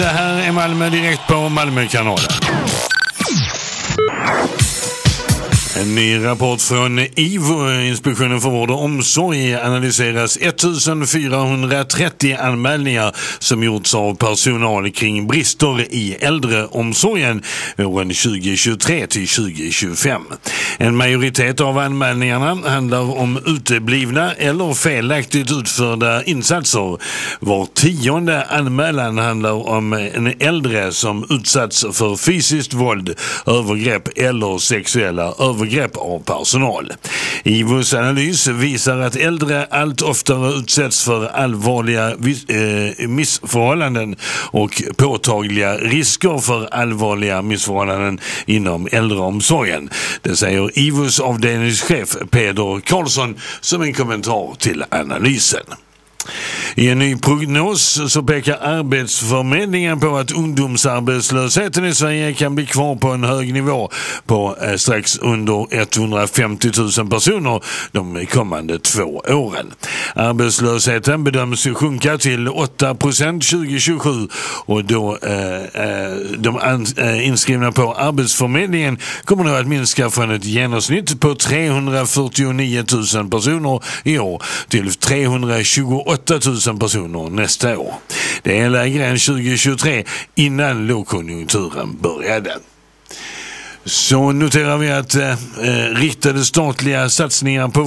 Det här är Malmö direkt på Malmökanalen. En ny rapport från IVO, Inspektionen för vård och omsorg, analyseras 1430 anmälningar som gjorts av personal kring brister i äldreomsorgen åren 2023 till 2025. En majoritet av anmälningarna handlar om uteblivna eller felaktigt utförda insatser. Var 10:e anmälan handlar om en äldre som utsatts för fysiskt våld, övergrepp eller sexuella övergrepp av personal. IVOs analys visar att äldre allt oftare utsätts för allvarliga missförhållanden och påtagliga risker för allvarliga missförhållanden inom äldreomsorgen. Det säger IVOs avdelningschef Peder Karlsson som en kommentar till analysen. I en ny prognos så pekar Arbetsförmedlingen på att ungdomsarbetslösheten i Sverige kan bli kvar på en hög nivå på strax under 150 000 personer de kommande 2 åren. Arbetslösheten bedöms sjunka till 8% 2027 och då de inskrivna på Arbetsförmedlingen kommer nog att minska från ett genomsnitt på 349 000 personer i år till 328 000 personer nästa år. Det är lägre än 2023 innan lågkonjunkturen började. Så noterar vi att riktade statliga satsningar på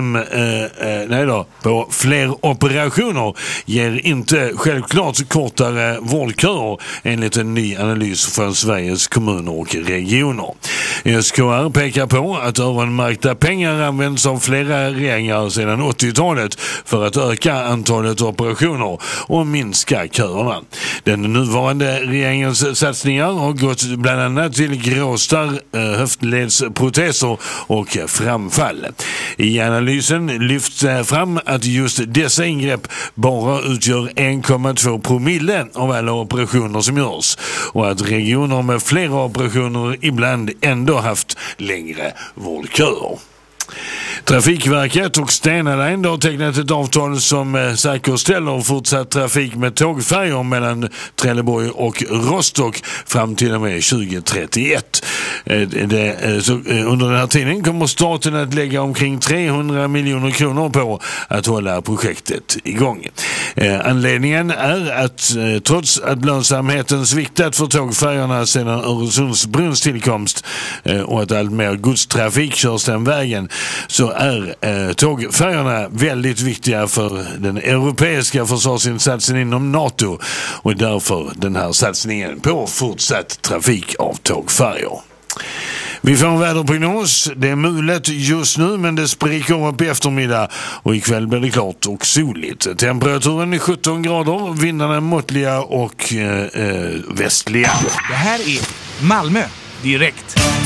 på fler operationer ger inte självklart kortare vårdköer enligt en ny analys från Sveriges kommuner och regioner. SKR pekar på att öronmärkta pengar används av flera regeringar sedan 80-talet för att öka antalet operationer och minska köerna. Den nuvarande regeringens satsningar har gått bland annat till gråstarr, höftledsproteser och framfall. I analysen lyfts fram att just dessa ingrepp bara utgör 1,2% av alla operationer som görs och att regioner med flera operationer ibland ändå haft längre vårdköer. Trafikverket och Stena Line har tecknat ett avtal som säkerställer fortsatt trafik med tågfärjor mellan Trelleborg och Rostock fram till och med 2031. Under den här tiden kommer staten att lägga omkring 300 miljoner kronor på att hålla projektet igång. Anledningen är att trots att lönsamheten sviktat för tågfärjorna sedan Öresundsbrons tillkomst och att allt mer godstrafik körs den vägen, så är tågfärjorna väldigt viktiga för den europeiska försvarsinsatsen inom NATO och därför den här satsningen på fortsatt trafik av tågfärjor. Vi får en väderprognos. Det är mulet just nu men det spricker upp i eftermiddag och ikväll blir det klart och soligt. Temperaturen är 17 grader, vindarna måttliga och västliga. Det här är Malmö direkt.